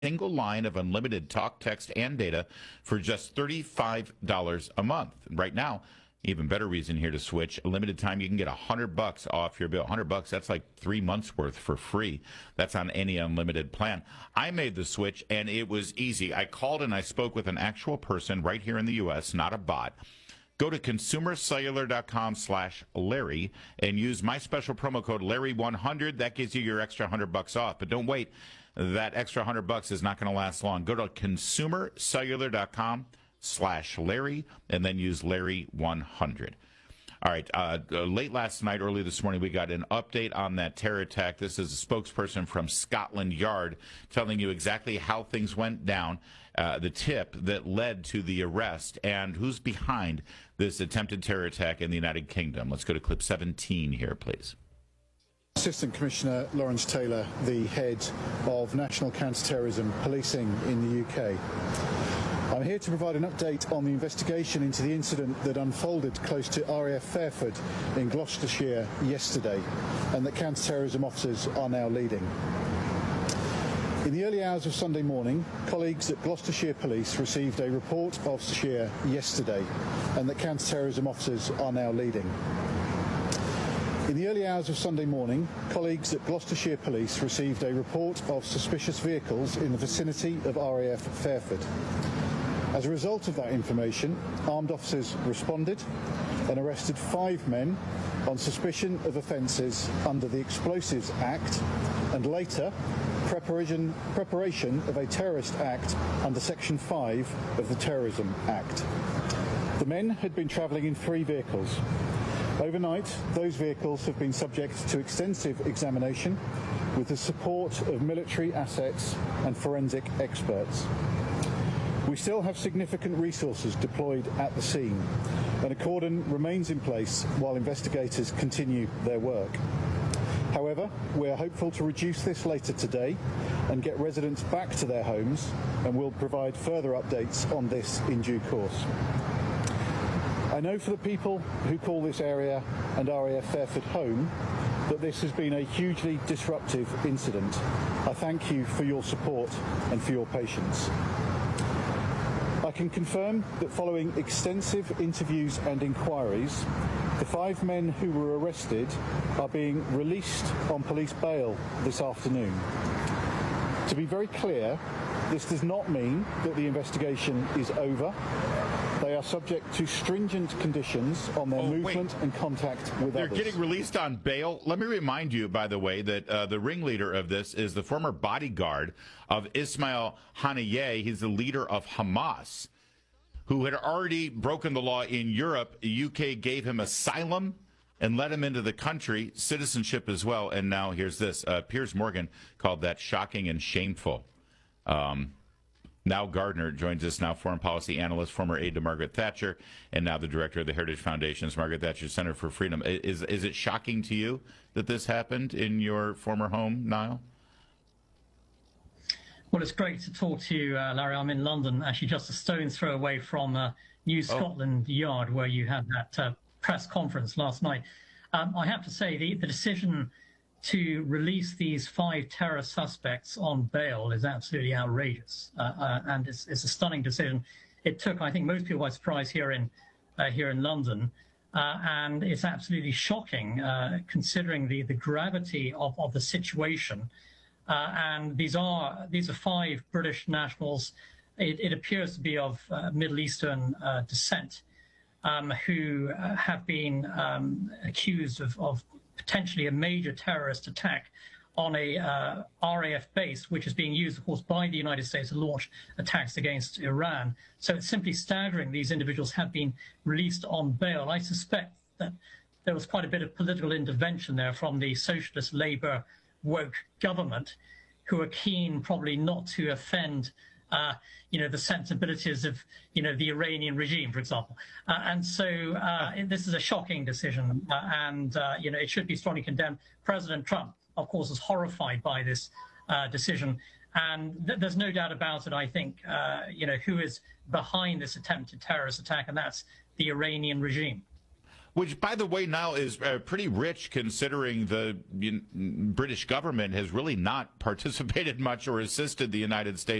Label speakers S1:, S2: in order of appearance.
S1: single line of unlimited talk, text, and data for just $35 a month. Right now, even better reason here to switch. A limited time, you can get $100 off your bill. $100, that's like 3 months worth for free. That's on any unlimited plan. I made the switch, and it was easy. I called and I spoke with an actual person right here in the U.S., not a bot. Go to consumercellular.com/Larry and use my special promo code Larry100. That gives you your extra $100 off. But don't wait. That extra $100 is not going to last long. Go to consumercellular.com/Larry and then use Larry100. All right. Late last night, early this morning, we got an update on that terror attack. This is a spokesperson from Scotland Yard telling you exactly how things went down, the tip that led to the arrest, and who's behind this attempted terror attack in the United Kingdom. Let's go to clip 17 here, please.
S2: Assistant Commissioner Lawrence Taylor, the head of National Counter-Terrorism Policing in the UK. I'm here to provide an update on the investigation into the incident that unfolded close to RAF Fairford in Gloucestershire yesterday, and that counter-terrorism officers are now leading. In the early hours of Sunday morning, colleagues at Gloucestershire Police received a report of Gloucestershire yesterday, and that counter-terrorism officers are now leading. In the early hours of Sunday morning, colleagues at Gloucestershire Police received a report of suspicious vehicles in the vicinity of RAF Fairford. As a result of that information, armed officers responded and arrested 5 men on suspicion of offences under the Explosives Act and later preparation of a terrorist act under Section 5 of the Terrorism Act. The men had been travelling in 3 vehicles. Overnight, those vehicles have been subject to extensive examination with the support of military assets and forensic experts. We still have significant resources deployed at the scene, and a cordon remains in place while investigators continue their work. However, we are hopeful to reduce this later today and get residents back to their homes, and we'll provide further updates on this in due course. I know for the people who call this area and RAF Fairford home that this has been a hugely disruptive incident. I thank you for your support and for your patience. I can confirm that following extensive interviews and inquiries, the 5 men who were arrested are being released on police bail this afternoon. To be very clear, this does not mean that the investigation is over. They are subject to stringent conditions on their movement and contact with others.
S1: They're getting released on bail. Let me remind you, by the way, that the ringleader of this is the former bodyguard of Ismail Haniyeh. He's the leader of Hamas, who had already broken the law in Europe. The UK gave him asylum and let him into the country, citizenship as well. And now here's this. Piers Morgan called that shocking and shameful. Now Gardner joins us now, foreign policy analyst, former aide to Margaret Thatcher, and now the director of the Heritage Foundation's Margaret Thatcher Center for Freedom. Is it shocking to you that this happened in your former home, Niall?
S3: Well, it's great to talk to you, Larry. I'm in London, actually just a stone's throw away from New Scotland Yard, where you had that press conference last night. I have to say, the decision to release these 5 terror suspects on bail is absolutely outrageous, and it's a stunning decision. It took, I think, most people by surprise here in London, and it's absolutely shocking considering the gravity of the situation. And these are 5 British nationals. It appears to be of Middle Eastern descent, who have been accused of potentially a major terrorist attack on a RAF base, which is being used, of course, by the United States to launch attacks against Iran. So it's simply staggering these individuals have been released on bail. I suspect that there was quite a bit of political intervention there from the socialist Labour woke government, who are keen probably not to offend the sensibilities of, the Iranian regime, for example. And so this is a shocking decision, and it should be strongly condemned. President Trump, of course, is horrified by this decision. And there's no doubt about it, I think, who is behind this attempted terrorist attack, and that's the Iranian regime.
S1: which, by the way, now is pretty rich considering the British government has really not participated much or assisted the United States